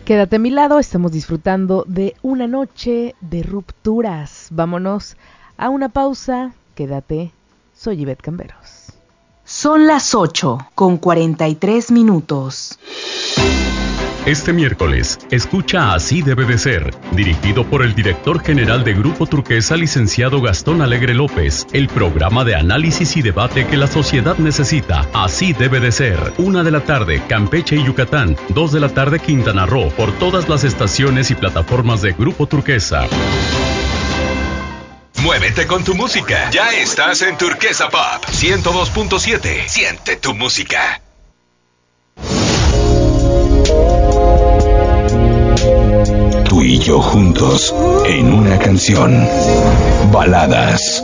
Quédate a mi lado, estamos disfrutando de una noche de rupturas. Vámonos a una pausa. Quédate, soy Ivette Camberos. Son las 8:43. Este miércoles, escucha Así debe de ser, dirigido por el director general de Grupo Turquesa, licenciado Gastón Alegre López, el programa de análisis y debate que la sociedad necesita. Así debe de ser. 1 de la tarde, Campeche y Yucatán. 2 de la tarde, Quintana Roo, por todas las estaciones y plataformas de Grupo Turquesa. Muévete con tu música. Ya estás en Turquesa Pop 102.7. Siente tu música. Tú y yo juntos en una canción. Baladas.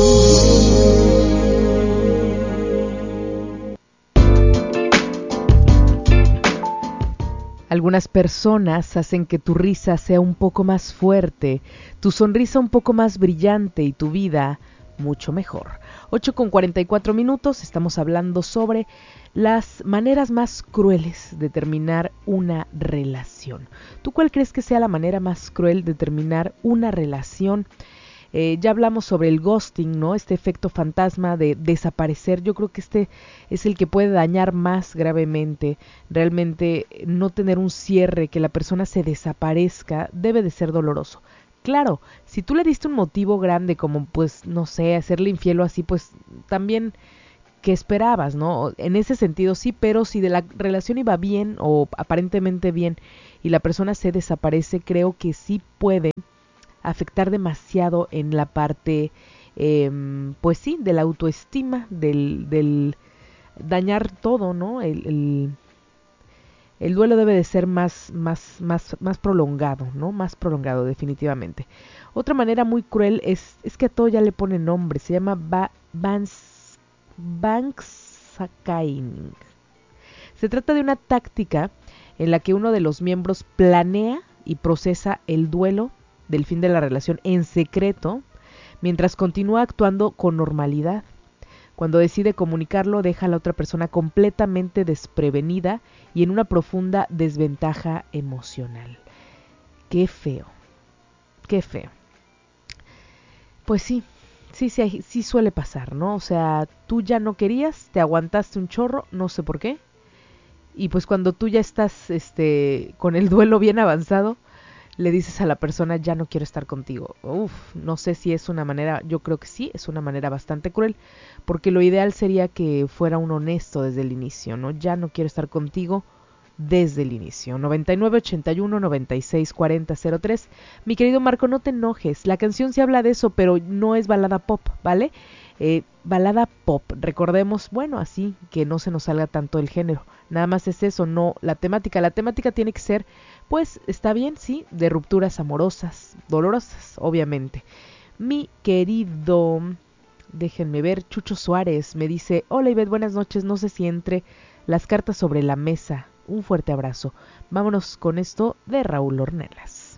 Algunas personas hacen que tu risa sea un poco más fuerte, tu sonrisa un poco más brillante y tu vida mucho mejor. 8:44, estamos hablando sobre las maneras más crueles de terminar una relación. ¿Tú cuál crees que sea la manera más cruel de terminar una relación? Ya hablamos sobre el ghosting, ¿no? Este efecto fantasma de desaparecer. Yo creo que este es el que puede dañar más gravemente. Realmente no tener un cierre, que la persona se desaparezca, debe de ser doloroso. Claro, si tú le diste un motivo grande como, pues, no sé, hacerle infiel o así, pues también, ¿qué esperabas, no? En ese sentido sí, pero si de la relación iba bien o aparentemente bien y la persona se desaparece, creo que sí puede afectar demasiado en la parte, pues sí, de la autoestima, del dañar todo, ¿no? El duelo debe de ser más prolongado, ¿no? Más prolongado, definitivamente. Otra manera muy cruel es que a todo ya le pone nombre, se llama Banksakaing. Se trata de una táctica en la que uno de los miembros planea y procesa el duelo del fin de la relación en secreto, mientras continúa actuando con normalidad. Cuando decide comunicarlo, deja a la otra persona completamente desprevenida y en una profunda desventaja emocional. Qué feo, qué feo. Pues sí suele pasar, ¿no? O sea, tú ya no querías, te aguantaste un chorro, no sé por qué, y pues cuando tú ya estás con el duelo bien avanzado, le dices a la persona, ya no quiero estar contigo. No sé si es una manera, yo creo que sí, es una manera bastante cruel, porque lo ideal sería que fuera un honesto desde el inicio, ¿no? Ya no quiero estar contigo desde el inicio. 9981-964003. Mi querido Marco, no te enojes, la canción sí habla de eso, pero no es balada pop, ¿vale? Balada pop, recordemos, bueno, así que no se nos salga tanto el género, nada más es eso, no la temática tiene que ser, pues está bien, sí, de rupturas amorosas, dolorosas, obviamente. Mi querido, déjenme ver, Chucho Suárez me dice, hola Ivette, buenas noches, no sé si entre las cartas sobre la mesa, un fuerte abrazo. Vámonos con esto de Raúl Ornelas.